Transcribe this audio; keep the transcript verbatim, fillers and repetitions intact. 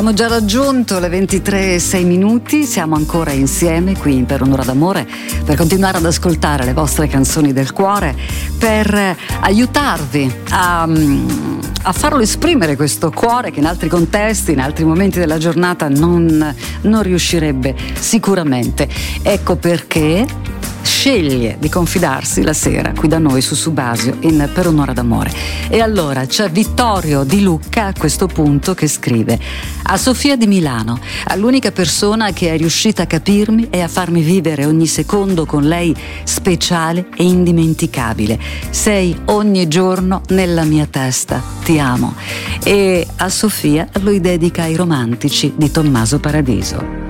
Abbiamo già raggiunto le ventitré e sei minuti, siamo ancora insieme qui per Un'ora d'amore per continuare ad ascoltare le vostre canzoni del cuore, per aiutarvi a, a farlo esprimere questo cuore che in altri contesti, in altri momenti della giornata non, non riuscirebbe sicuramente. Ecco perché sceglie di confidarsi la sera qui da noi su Subasio in Per Un'ora d'amore. E allora c'è Vittorio di Lucca a questo punto che scrive: a Sofia di Milano, all'unica persona che è riuscita a capirmi e a farmi vivere ogni secondo con lei speciale e indimenticabile. Sei ogni giorno nella mia testa, ti amo. E a Sofia lui dedica i romantici di Tommaso Paradiso.